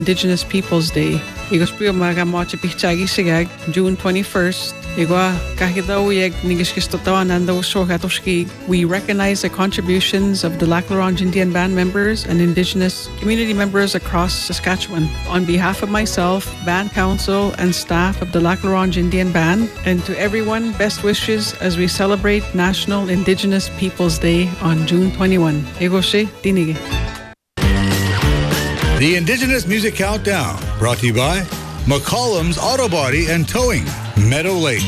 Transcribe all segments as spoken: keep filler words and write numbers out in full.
Indigenous Peoples Day. Igos prio mga mocha pichagi sigag June twenty-first. Igwa kahidaw yeg nigishkistotawan daw sorgatoshki. We recognize the contributions of the Lac La Ronge Indian Band members and Indigenous community members across Saskatchewan. On behalf of myself, Band Council, and staff of the Lac La Ronge Indian Band, and to everyone, best wishes as we celebrate National Indigenous Peoples Day on June twenty-first. Igoshe tinige. The Indigenous Music Countdown, brought to you by McCollum's Auto Body and Towing, Meadow Lake.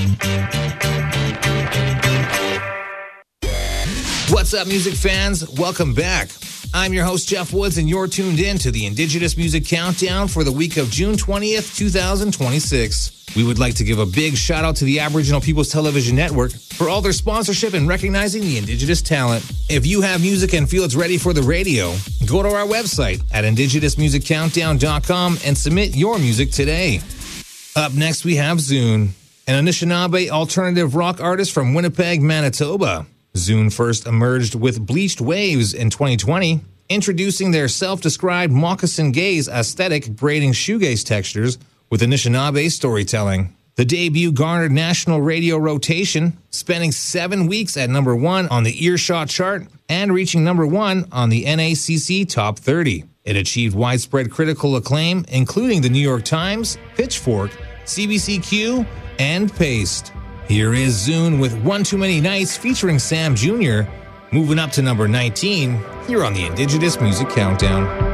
What's up, music fans? Welcome back. I'm your host, Jeff Woods, and you're tuned in to the Indigenous Music Countdown for the week of June twentieth, twenty twenty-six. We would like to give a big shout out to the Aboriginal People's Television Network for all their sponsorship and recognizing the Indigenous talent. If you have music and feel it's ready for the radio, go to our website at indigenous music countdown dot com and submit your music today. Up next, we have Zune, an Anishinaabe alternative rock artist from Winnipeg, Manitoba. Zune first emerged with Bleached Waves in twenty twenty, introducing their self-described moccasin gaze aesthetic, braiding shoegaze textures with Anishinaabe storytelling. The debut garnered national radio rotation, spending seven weeks at number one on the Earshot chart and reaching number one on the N A C C Top thirty. It achieved widespread critical acclaim, including the New York Times, Pitchfork, C B C Q, and Paste. Here is Zune with One Too Many Nights featuring Sam Junior, moving up to number nineteen here on the Indigenous Music Countdown.